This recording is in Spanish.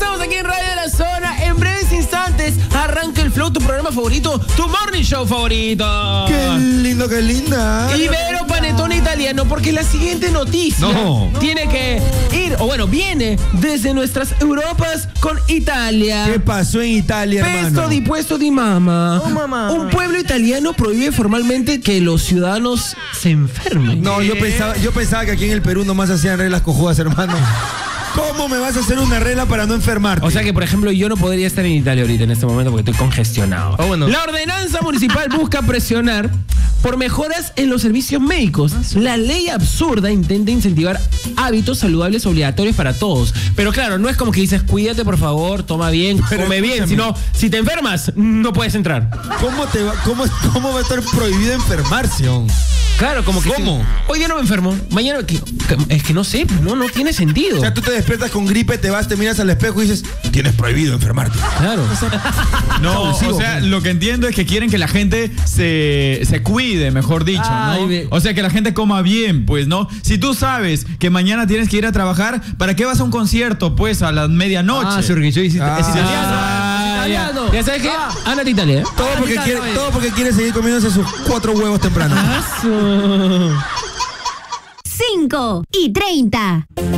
estamos aquí en Radio de la Zona. En breves instantes arranca el Flow, tu programa favorito, tu morning show favorito. Qué lindo, qué linda. Ibero Panetone Italiano, porque la siguiente noticia tiene que ir, o bueno, viene desde nuestras Europas con Italia. ¿Qué pasó en Italia, hermano? Pesto di puesto di mama. Oh, mamá. Un pueblo italiano prohíbe formalmente que los ciudadanos se enfermen. No, yo pensaba que aquí en el Perú nomás hacían reglas cojudas, hermano. ¿Cómo me vas a hacer una regla para no enfermarte? O sea que, por ejemplo, yo no podría estar en Italia ahorita en este momento porque estoy congestionado. Oh, bueno. La ordenanza municipal busca presionar por mejoras en los servicios médicos. La ley absurda intenta incentivar hábitos saludables obligatorios para todos. Pero claro, no es como que dices, cuídate por favor, toma bien, come bien, sino si te enfermas, no puedes entrar. ¿Cómo va a estar prohibido enfermarse, hombre? Claro, como que... ¿Cómo? Hoy día no me enfermo, mañana... Es que no sé, no tiene sentido. O sea, tú te despiertas con gripe, te vas, te miras al espejo y dices, tienes prohibido enfermarte. Claro. No, o sea, lo que entiendo es que quieren que la gente se cuide, mejor dicho, ¿no? O sea, que la gente coma bien, pues, ¿no? Si tú sabes que mañana tienes que ir a trabajar, ¿para qué vas a un concierto, pues, a la medianoche? Ah, porque yo hice... Es italiano. Ya sabes qué, ándate a Italia, ¿eh? Todo porque quiere seguir comiéndose sus 4 huevos temprano. 5:30.